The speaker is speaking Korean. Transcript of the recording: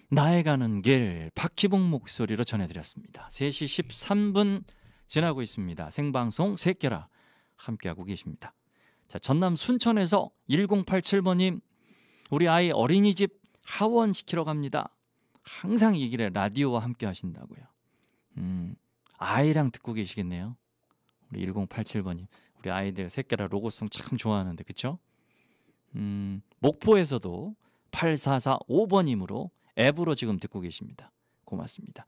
나의 가는 길 박희봉 목소리로 전해드렸습니다. 3시 13분 지나고 있습니다. 생방송 새끼라 함께하고 계십니다. 자, 전남 순천에서 1087번님, 우리 아이 어린이집 하원시키러 갑니다. 항상 이 길에 라디오와 함께 하신다고요. 아이랑 듣고 계시겠네요. 우리 1087번님, 우리 아이들 새끼라 로고송 참 좋아하는데, 그쵸? 목포에서도 8445번님으로 앱으로 지금 듣고 계십니다. 고맙습니다.